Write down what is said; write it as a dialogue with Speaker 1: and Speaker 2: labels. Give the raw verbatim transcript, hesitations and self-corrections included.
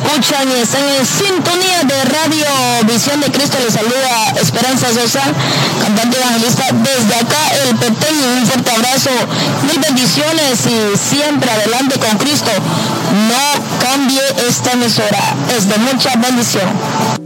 Speaker 1: escuchan y están en sintonía de Radio Visión de Cristo. Les saluda Esperanza Sosa, cantante evangelista desde acá, el Petén. Un fuerte abrazo, mil bendiciones y siempre adelante con Cristo. No cambie esta emisora, es de mucha bendición.